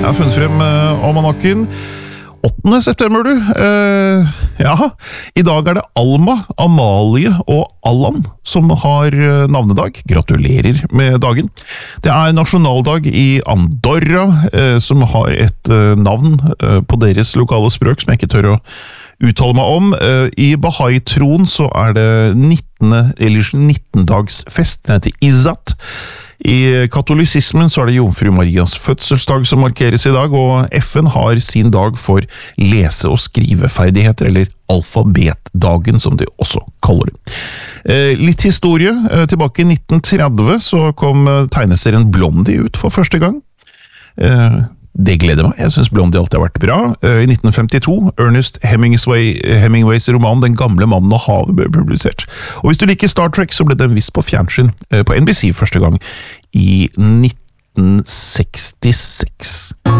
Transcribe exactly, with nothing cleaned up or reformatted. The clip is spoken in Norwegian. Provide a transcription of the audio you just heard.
Jeg har funnet frem uh, almanakken. åttende september, du. Uh, ja, i dag er det Alma, Amalie og Allan som har uh, navnedag. Gratulerer med dagen. Det er nasjonaldag i Andorra, uh, som har et uh, navn uh, på deres lokale språk, som jeg ikke tør å uttale meg om. Uh, I Bahai-troen så er det nittende, eller nittendagsfest, den heter Izzat. I katolisismen så er det Jomfru Marias fødselsdag som markeres i dag, og F N har sin dag for lese- og skriveferdigheter, eller alfabetdagen som de også kaller det. Eh, litt historie. Eh, tilbake i nitten tretti så kom eh, tegneserien Blondie ut for første gang. Eh, Det gleder meg. Jeg synes Blondie alltid har vært bra. I nitten femtito, Ernest Hemingway, Hemingways roman Den gamle mannen og havet ble publisert. Og hvis du liker Star Trek, så ble den vist på fjernsyn på N B C første gang i nitten sekstiseks.